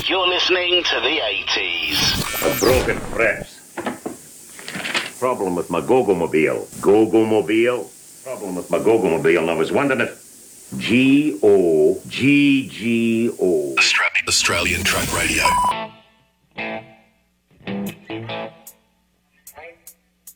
You're listening to the 80s. A broken press. Problem with my Gogomobile. Gogomobile? Problem with my Gogomobile, and I was wondering if... G-O-G-G-O. Australian Truck Radio.